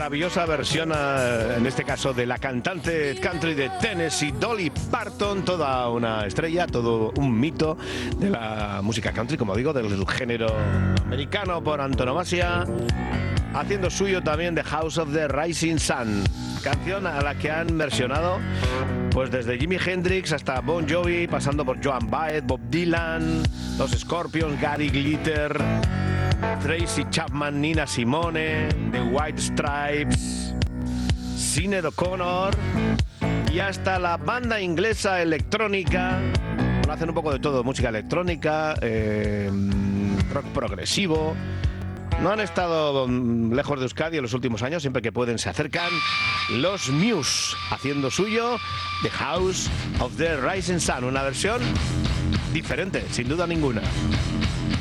maravillosa versión, en este caso de la cantante country de Tennessee, Dolly Parton, toda una estrella, todo un mito de la música country, como digo, del género americano por antonomasia, haciendo suyo también The House of the Rising Sun, canción a la que han versionado pues desde Jimi Hendrix hasta Bon Jovi, pasando por Joan Baez, Bob Dylan, los Scorpions, Gary Glitter, Tracy Chapman, Nina Simone, The White Stripes, Sinéad O'Connor y hasta la banda inglesa electrónica. Hacen un poco de todo, música electrónica, rock progresivo. No han estado lejos de Euskadi en los últimos años, siempre que pueden se acercan. Los Muse, haciendo suyo The House of the Rising Sun, una versión diferente, sin duda ninguna.